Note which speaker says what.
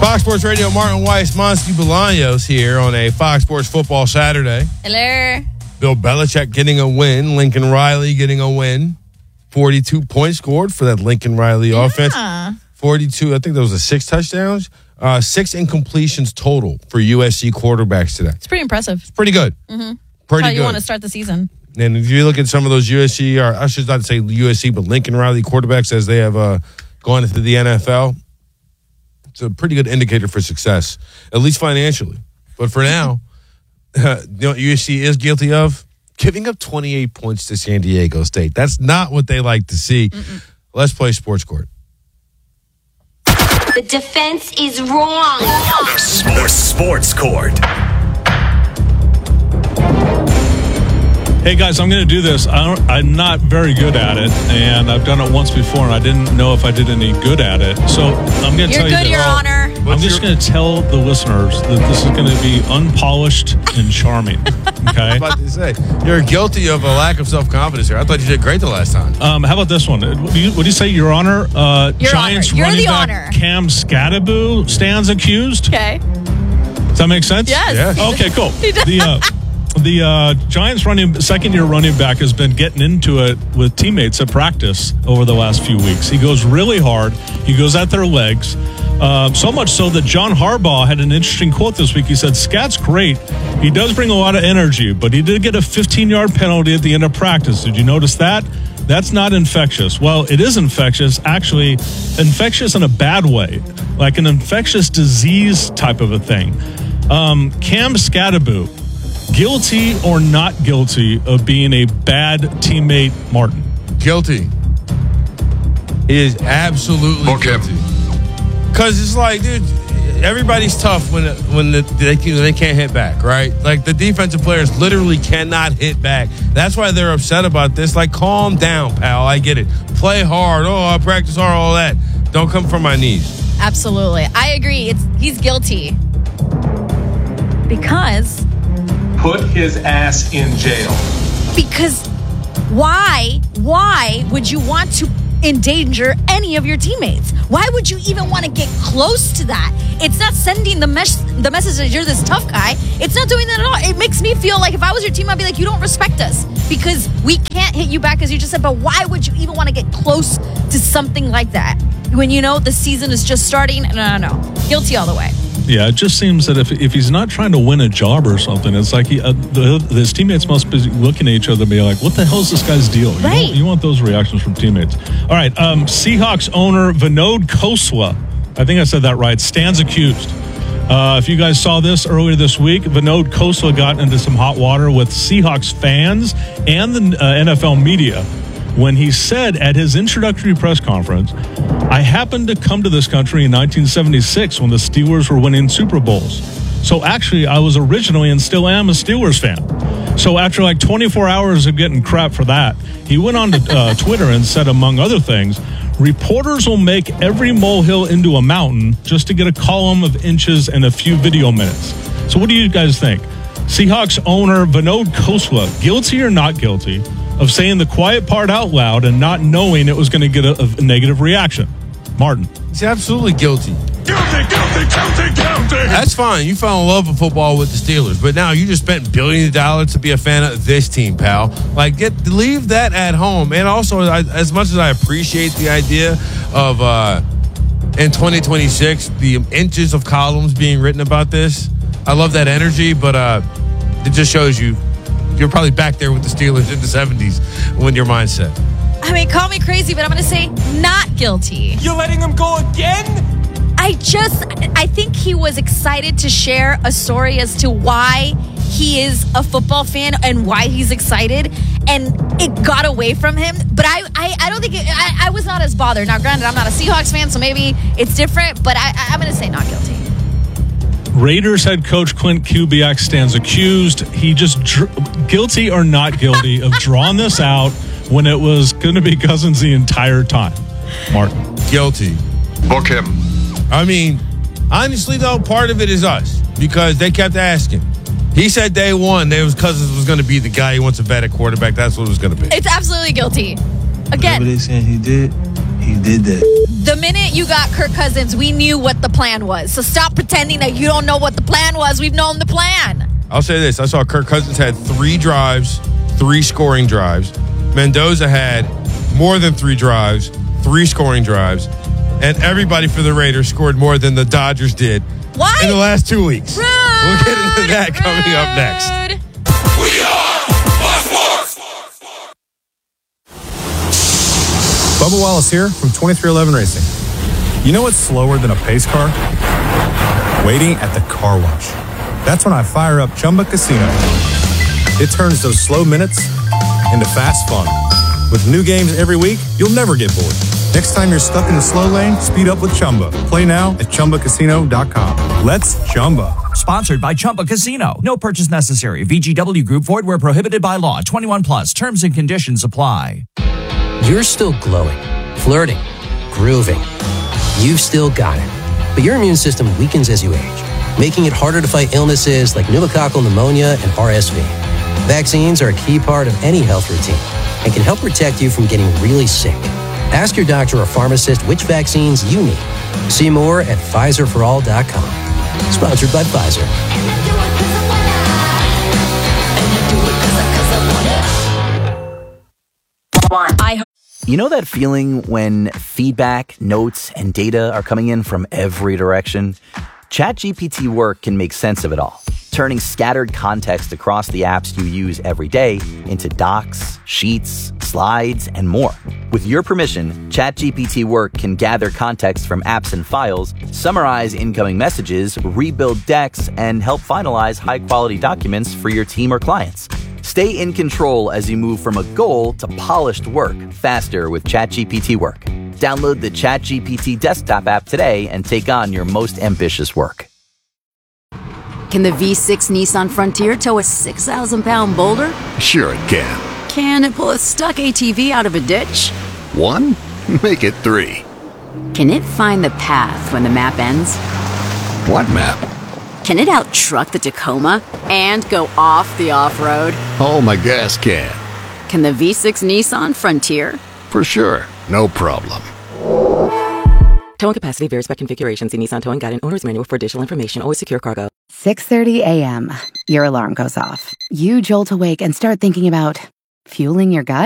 Speaker 1: Fox Sports Radio, Martin Weiss, Monsty Bolaños here on a Fox Sports Football Saturday.
Speaker 2: Hello.
Speaker 1: Bill Belichick getting a win. Lincoln Riley getting a win. 42 points scored for that Lincoln Riley offense. 42, I think there was 6 touchdowns. 6 incompletions total for USC quarterbacks today.
Speaker 2: It's pretty impressive.
Speaker 1: It's pretty good.
Speaker 2: Mm-hmm.
Speaker 1: Pretty
Speaker 2: How
Speaker 1: good.
Speaker 2: you want to start the season.
Speaker 1: And if you look at some of those USC, or I should not say USC, but Lincoln Riley quarterbacks as they have gone into the NFL, it's a pretty good indicator for success, at least financially. But for now, you know what USC is guilty of? Giving up 28 points to San Diego State. That's not what they like to see. Let's play Sports Court.
Speaker 3: The defense is wrong.
Speaker 4: The Sports Court.
Speaker 5: Hey guys, I'm going to do this. I'm not very good at it, and I've done it once before, and I didn't know if I did any good at it. So I'm going to tell you
Speaker 2: You're good, Your Honor.
Speaker 5: I'm just going to tell the listeners that this is going to be unpolished and charming. Okay.
Speaker 1: I was about to say, you're guilty of a lack of self-confidence here. I thought you did great the last time.
Speaker 5: How about this one? What do you say, Your Honor?
Speaker 2: Your
Speaker 5: Giants
Speaker 2: Honor. You're
Speaker 5: running
Speaker 2: the
Speaker 5: back
Speaker 2: honor.
Speaker 5: Cam Scadaboo stands accused.
Speaker 2: Okay.
Speaker 5: Does that make sense?
Speaker 2: Yes.
Speaker 1: Yeah.
Speaker 5: Okay, cool.
Speaker 2: He does.
Speaker 5: The Giants second-year running back has been getting into it with teammates at practice over the last few weeks. He goes really hard. He goes at their legs. So much so that John Harbaugh had an interesting quote this week. He said, "Scat's great. He does bring a lot of energy, but he did get a 15-yard penalty at the end of practice. Did you notice that? That's not infectious." Well, it is infectious, actually, infectious in a bad way, like an infectious disease type of a thing. Cam Scadaboo, guilty or not guilty of being a bad teammate, Martin?
Speaker 1: Guilty. He is absolutely guilty. Because it's like, dude, everybody's tough when they can't hit back, right? Like, the defensive players literally cannot hit back. That's why they're upset about this. Like, calm down, pal. I get it. Play hard. Oh, I practice hard, all that. Don't come from my knees.
Speaker 2: Absolutely. I agree. He's guilty. Because
Speaker 6: Put his ass in jail.
Speaker 2: why would you want to endanger any of your teammates? Why would you even want to get close to that? It's not sending the message that you're this tough guy. It's not doing that at all. It makes me feel like if I was your team, I'd be like, you don't respect us because we can't hit you back, as you just said. But why would you even want to get close to something like that when you know the season is just starting? No. Guilty all the way.
Speaker 5: Yeah, it just seems that if he's not trying to win a job or something, it's like his teammates must be looking at each other and be like, what the hell is this guy's deal?
Speaker 2: Right.
Speaker 5: You want those reactions from teammates. All right, Seahawks owner Vinod Khosla, I think I said that right, stands accused. If you guys saw this earlier this week, Vinod Khosla got into some hot water with Seahawks fans and the NFL media when he said at his introductory press conference, "I happened to come to this country in 1976 when the Steelers were winning Super Bowls. So actually, I was originally and still am a Steelers fan." So after like 24 hours of getting crap for that, he went on to Twitter and said, among other things, "Reporters will make every molehill into a mountain just to get a column of inches and a few video minutes." So what do you guys think? Seahawks owner Vinod Khosla, guilty or not guilty of saying the quiet part out loud and not knowing it was going to get a negative reaction? Martin.
Speaker 1: He's absolutely guilty.
Speaker 4: Guilty.
Speaker 1: That's fine. You fell in love with football with the Steelers, but now you just spent billions of dollars to be a fan of this team, pal. Like, leave that at home. And also, as much as I appreciate the idea of in 2026 the inches of columns being written about this, I love that energy. But it just shows you're probably back there with the Steelers in the 70s when your mindset.
Speaker 2: I mean, call me crazy, but I'm going to say not guilty.
Speaker 6: You're letting him go again?
Speaker 2: I think he was excited to share a story as to why he is a football fan and why he's excited, and it got away from him. But I don't think I was not as bothered. Now, granted, I'm not a Seahawks fan, so maybe it's different, but I'm going to say not guilty.
Speaker 5: Raiders head coach Clint Kubiak stands accused. He just guilty or not guilty of drawing this out when it was going to be Cousins the entire time. Martin.
Speaker 1: Guilty.
Speaker 4: Book him.
Speaker 1: I mean, honestly, though, part of it is us because they kept asking. He said day one Cousins was going to be the guy he wants to bet at quarterback. That's what it was going to be.
Speaker 2: It's absolutely guilty. Again.
Speaker 7: Whatever they saying he did, He did that.
Speaker 2: The minute you got Kirk Cousins, we knew what the plan was. So stop pretending that you don't know what the plan was. We've known the plan.
Speaker 1: I'll say this. I saw Kirk Cousins had 3 drives, 3 scoring drives. Mendoza had more than 3 drives, 3 scoring drives. And everybody for the Raiders scored more than the Dodgers did
Speaker 2: What?
Speaker 1: in the last 2 weeks.
Speaker 2: Rude,
Speaker 1: We'll get into that coming up next.
Speaker 2: rude.
Speaker 4: We are Fox Sports.
Speaker 8: Bubba Wallace here from 2311 Racing. You know what's slower than a pace car? Waiting at the car wash. That's when I fire up Chumba Casino. It turns those slow minutes into fast fun. With new games every week, you'll never get bored. Next time you're stuck in the slow lane, speed up with Chumba. Play now at ChumbaCasino.com. Let's Chumba.
Speaker 9: Sponsored by Chumba Casino. No purchase necessary. VGW Group. Void where prohibited by law. 21 plus. Terms and conditions apply.
Speaker 10: You're still glowing, flirting, grooving. You've still got it. But your immune system weakens as you age, making it harder to fight illnesses like pneumococcal pneumonia and RSV. Vaccines are a key part of any health routine and can help protect you from getting really sick. Ask your doctor or pharmacist which vaccines you need. See more at PfizerForAll.com. Sponsored by Pfizer.
Speaker 11: You know that feeling when feedback, notes, and data are coming in from every direction? ChatGPT Work can make sense of it all, turning scattered context across the apps you use every day into docs, sheets, slides, and more. With your permission, ChatGPT Work can gather context from apps and files, summarize incoming messages, rebuild decks, and help finalize high-quality documents for your team or clients. Stay in control as you move from a goal to polished work faster with ChatGPT Work. Download the ChatGPT desktop app today and take on your most ambitious work.
Speaker 12: Can the V6 Nissan Frontier tow a 6,000-pound boulder?
Speaker 4: Sure it can.
Speaker 12: Can it pull a stuck ATV out of a ditch?
Speaker 4: 1? Make it 3.
Speaker 12: Can it find the path when the map ends?
Speaker 4: What map?
Speaker 12: Can it out-truck the Tacoma and go off the off-road?
Speaker 4: Oh, my gas can.
Speaker 12: Can the V6 Nissan Frontier?
Speaker 4: For sure. No problem.
Speaker 13: Towing capacity varies by configuration. See Nissan Towing Guide and Owner's Manual for additional information. Always secure cargo.
Speaker 14: 6:30 a.m. Your alarm goes off. You jolt awake and start thinking about fueling your gut?